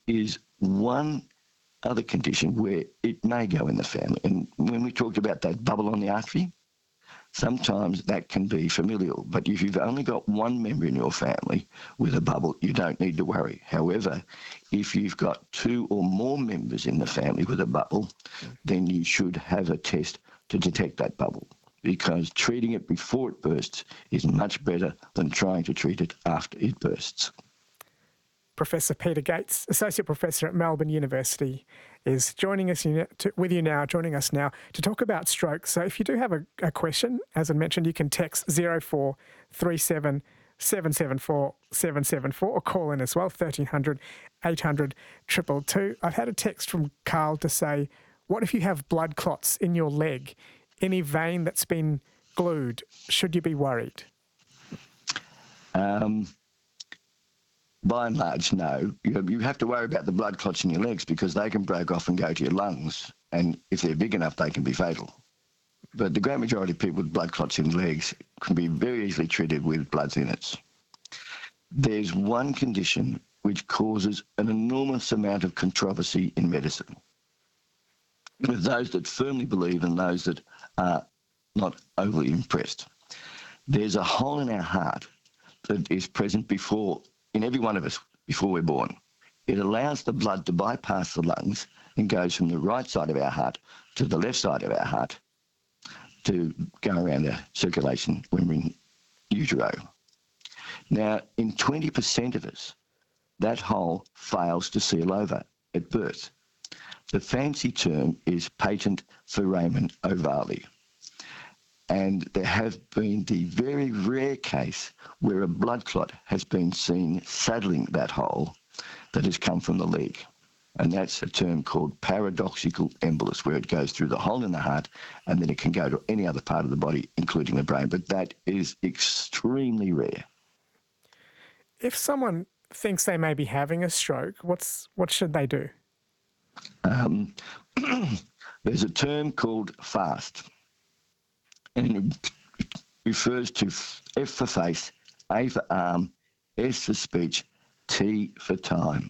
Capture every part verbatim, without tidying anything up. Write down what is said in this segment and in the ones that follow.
is one other condition where it may go in the family. And when we talked about that bubble on the artery, sometimes that can be familial. But if you've only got one member in your family with a bubble, you don't need to worry. However, if you've got two or more members in the family with a bubble, then you should have a test to detect that bubble, because treating it before it bursts is much better than trying to treat it after it bursts. Professor Peter Gates, Associate Professor at Melbourne University, is joining us in, to, with you now, joining us now to talk about stroke. So if you do have a, a question, as I mentioned, you can text zero four three seven seven seven four seven seven four or call in as well, thirteen hundred eight hundred two two two. I've had a text from Carl to say, what if you have blood clots in your leg, any vein that's been glued? Should you be worried? Um... By and large, no. You, you have to worry about the blood clots in your legs because they can break off and go to your lungs, and if they're big enough, they can be fatal. But the great majority of people with blood clots in legs can be very easily treated with blood thinners. There's one condition which causes an enormous amount of controversy in medicine, with those that firmly believe and those that are not overly impressed. There's a hole in our heart that is present before in every one of us before we're born. It allows the blood to bypass the lungs and goes from the right side of our heart to the left side of our heart to go around the circulation when we're in utero. Now, in twenty percent of us, that hole fails to seal over at birth. The fancy term is patent foramen ovale. And there have been the very rare case where a blood clot has been seen saddling that hole that has come from the leg. And that's a term called paradoxical embolus, where it goes through the hole in the heart and then it can go to any other part of the body, including the brain. But that is extremely rare. If someone thinks they may be having a stroke, what's what should they do? Um, there's a term called FAST. And it refers to F for face, A for arm, S for speech, T for time.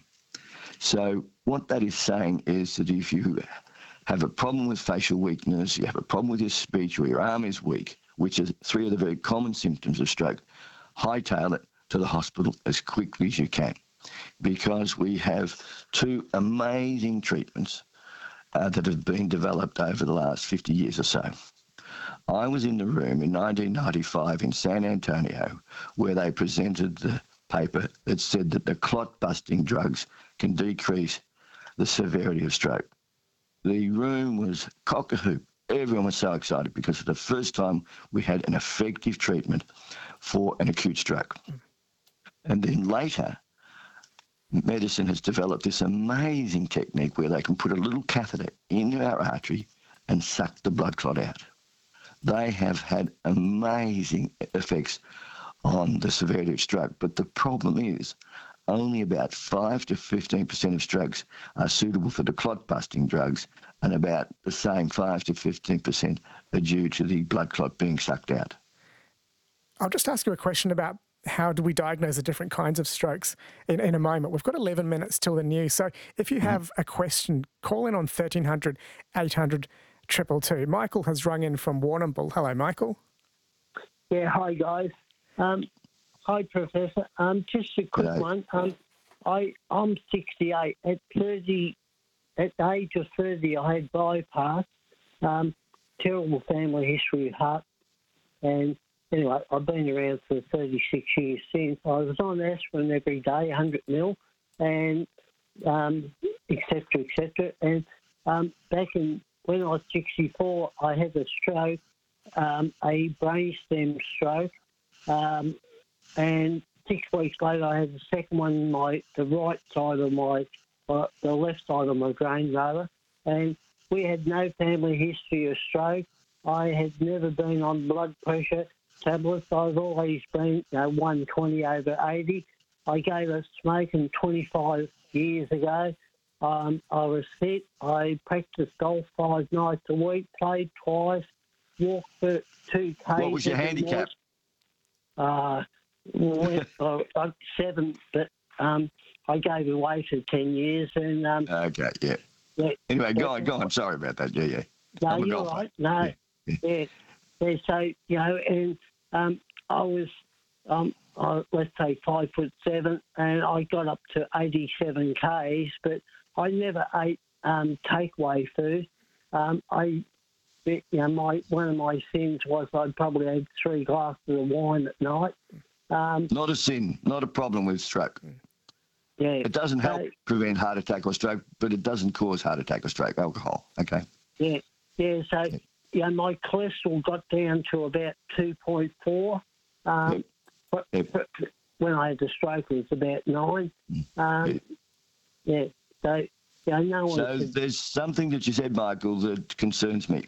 So what that is saying is that if you have a problem with facial weakness, you have a problem with your speech, or your arm is weak, which is three of the very common symptoms of stroke, hightail it to the hospital as quickly as you can, because we have two amazing treatments uh, that have been developed over the last fifty years or so. I was in the room in nineteen ninety-five in San Antonio where they presented the paper that said that the clot-busting drugs can decrease the severity of stroke. The room was cock-a-hoop. Everyone was so excited because for the first time we had an effective treatment for an acute stroke. And then later, medicine has developed this amazing technique where they can put a little catheter into our artery and suck the blood clot out. They have had amazing effects on the severity of stroke, but the problem is only about five to fifteen percent of strokes are suitable for the clot-busting drugs, and about the same five to fifteen percent are due to the blood clot being sucked out. I'll just ask you a question about how do we diagnose the different kinds of strokes in, in a moment. We've got eleven minutes till the news, so if you have a question, call in on thirteen hundred eight hundred two two two. Michael has rung in from Warrnambool. Hello, Michael. Yeah, hi, guys. Um, hi, Professor. Um, just a quick Hello. one. Um, I, I'm sixty-eight. At thirty, at the age of thirty, I had bypass, um, terrible family history of heart. And anyway, I've been around for thirty-six years since. I was on aspirin every day, one hundred mil, and um, et cetera, et cetera. And um, back in when I was sixty-four, I had a stroke, um, a brainstem stroke, um, and six weeks later I had the second one in my the right side of my, uh, the left side of my brain rather, and we had no family history of stroke. I had never been on blood pressure tablets. I've always been you know, one twenty over eighty. I gave up smoking twenty-five years ago. Um, I was fit. I practiced golf five nights a week, played twice, walked for two Ks. What was your handicap? Uh, went, uh, uh, seven, but um, I gave away for ten years, and um, Okay, yeah. yeah, Anyway, go yeah, on, go on. Sorry about that. Yeah, yeah. no, I'm a you're golfer. right. No, Yeah, yeah. yeah, yeah. So you know, and um, I was, um, I, let's say five foot seven, and I got up to eighty-seven k's, but I never ate um, takeaway food. Um, I, you know, my one of my sins was I'd probably had three glasses of wine at night. Um, Not a sin, not a problem with stroke. yeah, It doesn't help so, prevent heart attack or stroke, but it doesn't cause heart attack or stroke, alcohol, okay? yeah, yeah. So, you know, my cholesterol got down to about two point four. Um, Yep. but, Yep. but when I had the stroke, it was about nine. Um, yeah. So, you know, no one. So could, there's something that you said, Michael, that concerns me.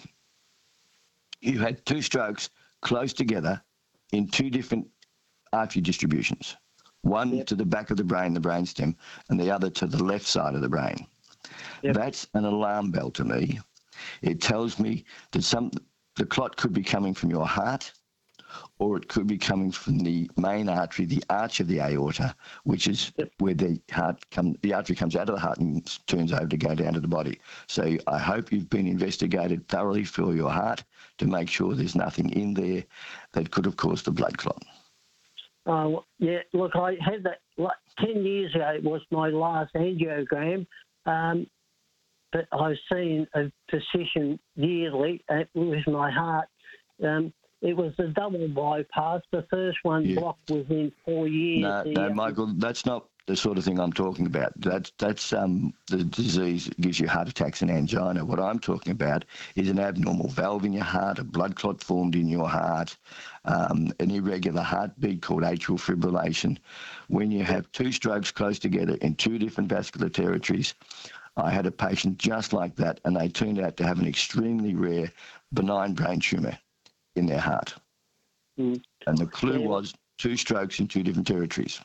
You had two strokes close together in two different artery distributions. One Yep. to the back of the brain, the brainstem, and the other to the left side of the brain. Yep. That's an alarm bell to me. It tells me that some the clot could be coming from your heart, or it could be coming from the main artery, the arch of the aorta, which is Yep. where the heart come, the artery comes out of the heart and turns over to go down to the body. So I hope you've been investigated thoroughly for your heart to make sure there's nothing in there that could have caused the blood clot. Oh, yeah, look, I had that like, ten years ago. It was my last angiogram, um, but I've seen a physician yearly uh, with my heart. Um, it was a double bypass. The first one Yeah. blocked within four years. No, The, no, um, Michael, that's not the sort of thing I'm talking about. That's that's um, the disease that gives you heart attacks and angina. What I'm talking about is an abnormal valve in your heart, a blood clot formed in your heart, um, an irregular heartbeat called atrial fibrillation. When you have two strokes close together in two different vascular territories, I had a patient just like that, and they turned out to have an extremely rare benign brain tumour in their heart. Mm. And the clue Yeah. was two strokes in two different territories.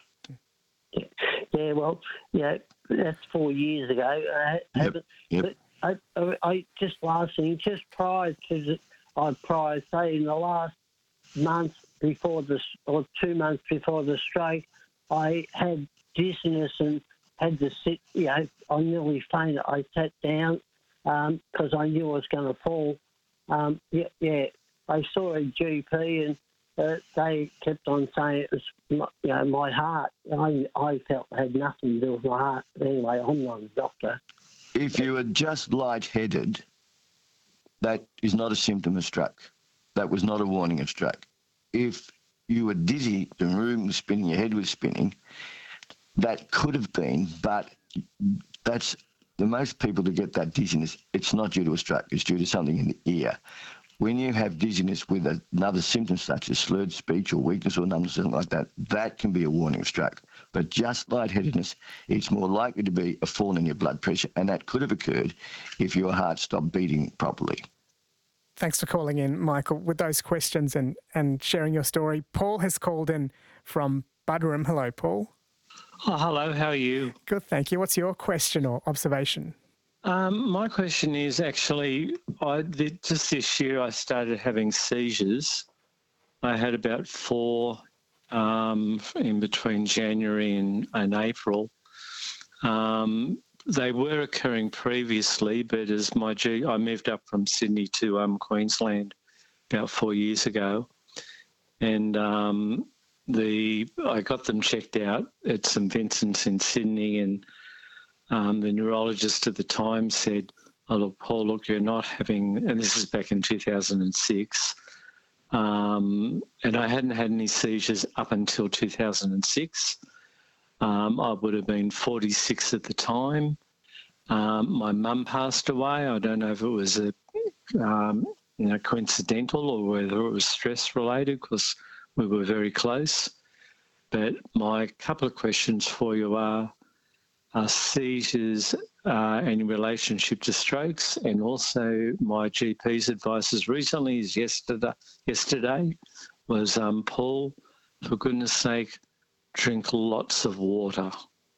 Yeah, well, yeah, that's four years ago. I Yep, haven't, yep. but I, I, I just last thing, just prior to the, I prior say in the last month before this, or two months before the stroke, I had dizziness and had to sit. You know, I nearly fainted. I sat down because I knew I was going to fall. Um, yeah, yeah, I saw a G P and. Uh, they kept on saying it was, my, you know, my heart. I, I felt it had nothing to do with my heart. Anyway, I'm not a doctor. If you are just lightheaded, that is not a symptom of stroke. That was not a warning of stroke. If you were dizzy, the room was spinning, your head was spinning, that could have been, but that's the most people that get that dizziness, it's not due to a stroke, it's due to something in the ear. When you have dizziness with another symptom such as slurred speech or weakness or numbness, something like that, that can be a warning of stroke. But just lightheadedness, it's more likely to be a fall in your blood pressure, and that could have occurred if your heart stopped beating properly. Thanks for calling in, Michael, with those questions and, and sharing your story. Paul has called in from Buderim. Hello, Paul. Oh, hello, how are you? Good, thank you. What's your question or observation? Um, my question is actually, I did, just this year I started having seizures. I had about four um, in between January and, and April. Um, they were occurring previously, but as my G, I moved up from Sydney to um, Queensland about four years ago, and um, the I got them checked out at St Vincent's in Sydney, and Um, the neurologist at the time said, oh, look, Paul, look, you're not having, and this is back in two thousand six, um, and I hadn't had any seizures up until two thousand six. Um, I would have been forty-six at the time. Um, my mum passed away. I don't know if it was a, um, you know, coincidental or whether it was stress-related because we were very close. But my couple of questions for you are, Uh, seizures uh, in relationship to strokes, and also my G P's advice as recently as yesterday, yesterday was, um, Paul, for goodness sake, drink lots of water.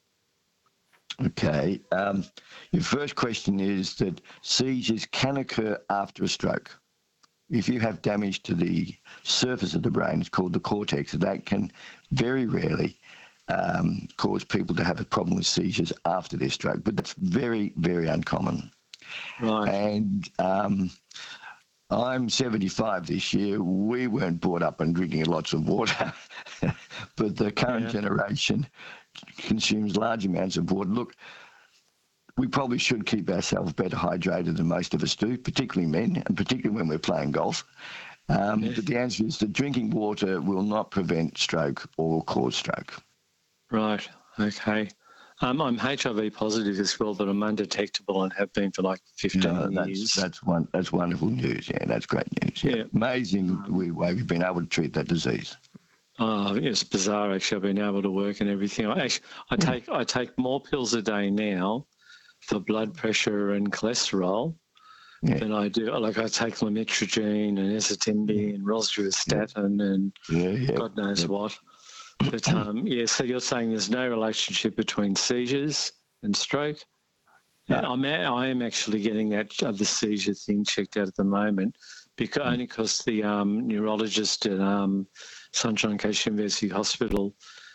Okay. Um, your first question is that seizures can occur after a stroke. If you have damage to the surface of the brain, it's called the cortex, that can very rarely um, cause people to have a problem with seizures after their stroke, but that's very, very uncommon. Right. And um, I'm seventy-five this year. We weren't brought up on drinking lots of water, but the current Yeah. generation consumes large amounts of water. Look, we probably should keep ourselves better hydrated than most of us do, particularly men, and particularly when we're playing golf. Um, Yes. But the answer is that drinking water will not prevent stroke or cause stroke. Right. Okay. Um, I'm H I V positive as well, but I'm undetectable and have been for like fifteen No, that's years. that's one that's wonderful news. Yeah, that's great news. Yeah, Yeah. amazing we, way we've been able to treat that disease. Oh, it's bizarre. Actually, I've been able to work and everything. I actually, I take I take more pills a day now for blood pressure and cholesterol Yeah. than I do. Like I take lamotrigine and ezetimibe and rosuvastatin and Yeah, yeah. God knows yeah. what. But um, yeah, so you're saying there's no relationship between seizures and stroke? No. Yeah, I'm a- I am actually getting that uh, the seizure thing checked out at the moment, because only because the um, neurologist at um, Sunshine Coast University Hospital,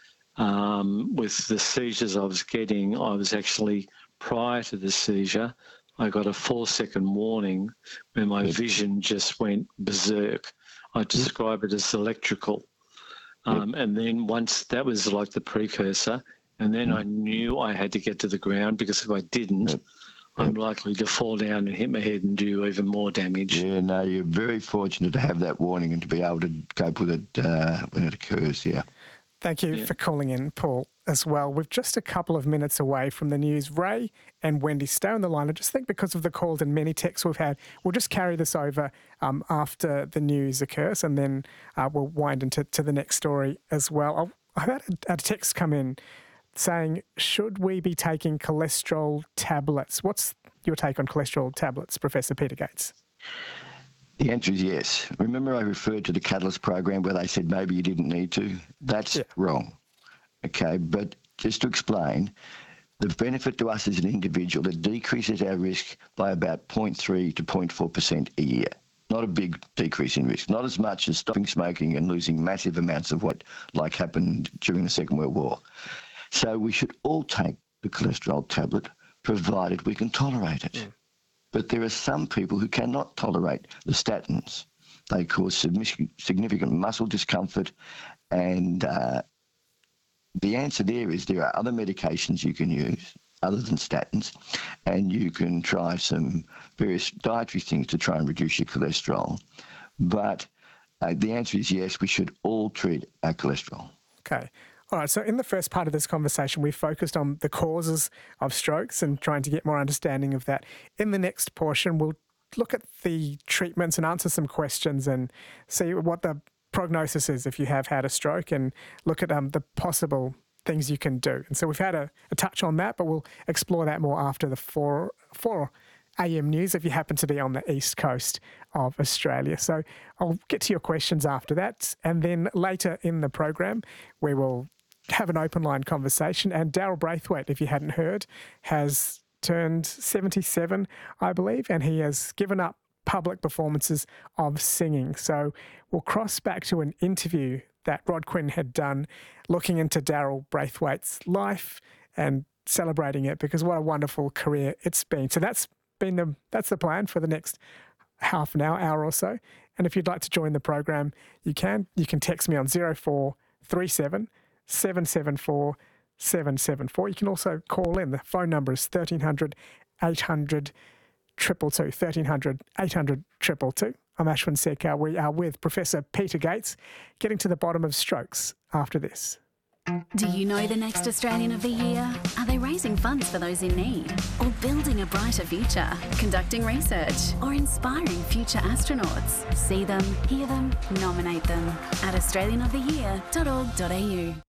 um, with the seizures I was getting, I was actually prior to the seizure, I got a four-second warning where my Yep. vision just went berserk. I describe it as electrical. Um, and then once that was like the precursor, and then I knew I had to get to the ground, because if I didn't, Yep. I'm likely to fall down and hit my head and do even more damage. Yeah, no, you're very fortunate to have that warning and to be able to cope with it uh, when it occurs. Yeah. Thank you Yeah. for calling in, Paul, as well. We're just a couple of minutes away from the news. Ray and Wendy, stay on the line. I just think because of the calls and many texts we've had, we'll just carry this over um, after the news occurs, and then uh, we'll wind into to the next story as well. I'll, I've had a, a text come in saying, should we be taking cholesterol tablets? What's your take on cholesterol tablets, Professor Peter Gates? The answer is yes. Remember I referred to the Catalyst program where they said maybe you didn't need to? That's Yeah. wrong. Okay, but just to explain, the benefit to us as an individual, it decreases our risk by about zero point three to zero point four percent a year. Not a big decrease in risk. Not as much as stopping smoking and losing massive amounts of what like happened during the Second World War. So we should all take the cholesterol tablet, provided we can tolerate it. Yeah. But there are some people who cannot tolerate the statins. They cause significant significant muscle discomfort, and uh, the answer there is there are other medications you can use other than statins, and you can try some various dietary things to try and reduce your cholesterol. But uh, the answer is yes, we should all treat our cholesterol. Okay. All right. So in the first part of this conversation, we focused on the causes of strokes and trying to get more understanding of that. In the next portion, we'll look at the treatments and answer some questions and see what the prognosis is if you have had a stroke, and look at um, the possible things you can do. And so we've had a, a touch on that, but we'll explore that more after the four, four A M news if you happen to be on the east coast of Australia. So I'll get to your questions after that. And then later in the program, we will have an open line conversation. And Daryl Braithwaite, if you hadn't heard, has turned seventy-seven, I believe, and he has given up public performances of singing. So we'll cross back to an interview that Rod Quinn had done looking into Daryl Braithwaite's life and celebrating it, because what a wonderful career it's been. So that's been the that's the plan for the next half an hour, hour or so. And if you'd like to join the program, you can. You can text me on zero four three seven, seven seven four, seven seven four. You can also call in. The phone number is thirteen hundred, eight hundred, two two two, thirteen hundred, eight hundred, two two two. I'm Ashwin Sekar. We are with Professor Peter Gates, getting to the bottom of strokes after this. Do you know the next Australian of the Year? Are they raising funds for those in need? Or building a brighter future? Conducting research? Or inspiring future astronauts? See them, hear them, nominate them at australian of the year dot org dot a u.